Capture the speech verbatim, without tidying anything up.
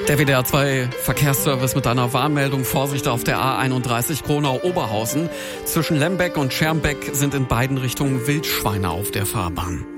Der W D R zwei Verkehrsservice mit einer Warnmeldung. Vorsicht auf der A einunddreißig Kronau-Oberhausen. Zwischen Lembeck und Schermbeck sind in beiden Richtungen Wildschweine auf der Fahrbahn.